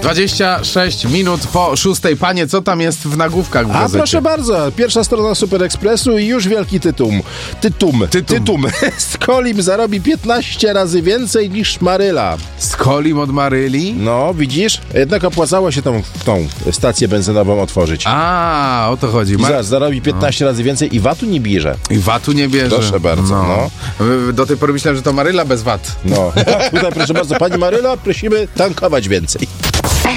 26 minut po 6. Panie, co tam jest w nagłówkach w gazecie? A proszę bardzo, pierwsza strona Super Expressu i już wielki tytum. Skolim zarobi 15 razy więcej niż Maryla. Skolim od Maryli? No, widzisz? Jednak opłacało się tą stację benzynową otworzyć. A, o to chodzi. Zarobi 15 razy więcej i VAT-u nie bierze. I VAT-u nie bierze. Proszę bardzo, no. Do tej pory myślałem, że to Maryla bez VAT. No, tutaj proszę bardzo, pani Maryla, prosimy tankować więcej.